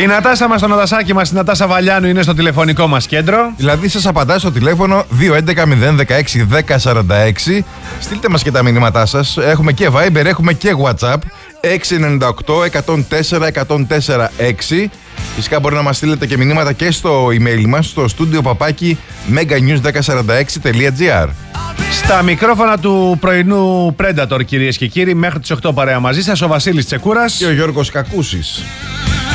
Η Νατάσα μας, το Νατασάκι μας, η Νατάσα Βαλιάνου είναι στο τηλεφωνικό μας κέντρο. Δηλαδή σας απαντάει στο τηλέφωνο 211-016-1046. Στείλτε μας και τα μηνύματά σας. Έχουμε και Viber, έχουμε και WhatsApp. 698-104-104-6. Φυσικά μπορεί να μας στείλετε και μηνύματα και στο email μας, στο studio@meganews1046.gr. Στα μικρόφωνα του πρωινού Predator, κυρίες και κύριοι, μέχρι τις 8 παρέα μαζί σας, ο Βασίλης Τσεκούρας και ο Γιώργος Κακούσης.